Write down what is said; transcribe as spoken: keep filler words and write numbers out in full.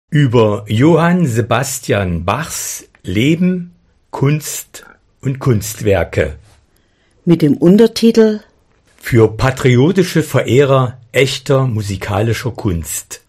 Über Johann Sebastian Bachs Leben, Kunst und Kunstwerke mit dem Untertitel Für patriotische Verehrer echter musikalischer Kunst.